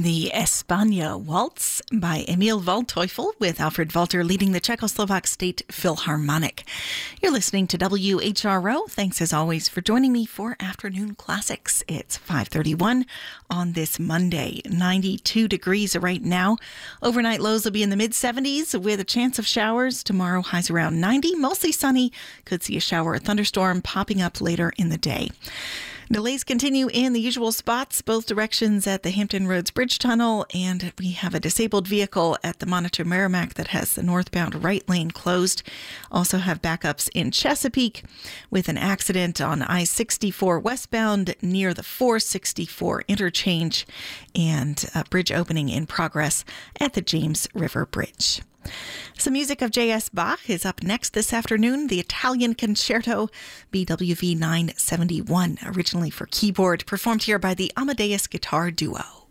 the España Waltz by Emil Waldteufel, with Alfred Walter leading the Czechoslovak State Philharmonic. You're listening to WHRO. Thanks as always for joining me for Afternoon Classics. It's 5:31 on this Monday. 92 degrees right now. Overnight lows will be in the mid-70s with a chance of showers. Tomorrow highs around 90, mostly sunny. Could see a shower or thunderstorm popping up later in the day. Delays continue in the usual spots, both directions at the Hampton Roads Bridge Tunnel, and we have a disabled vehicle at the Monitor Merrimack that has the northbound right lane closed. Also have backups in Chesapeake with an accident on I-64 westbound near the 464 interchange, and a bridge opening in progress at the James River Bridge. Some music of J.S. Bach is up next this afternoon. The Italian Concerto, BWV 971, originally for keyboard, performed here by the Amadeus Guitar Duo.